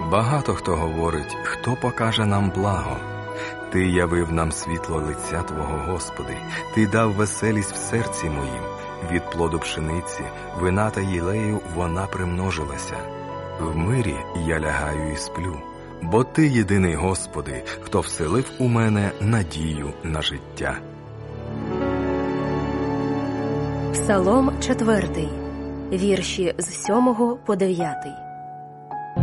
Багато хто говорить, хто покаже нам благо. Ти явив нам світло лиця Твого, Господи, Ти дав веселість в серці моїм. Від плоду пшениці, вина та єлею вона примножилася. В мирі я лягаю і сплю, бо Ти єдиний, Господи, хто вселив у мене надію на життя. Псалом 4, вірші з 7 по 9.